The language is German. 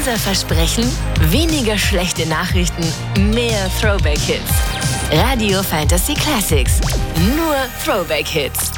Unser Versprechen: weniger schlechte Nachrichten, mehr Throwback-Hits. Radio Fantasy Classics. Nur Throwback-Hits.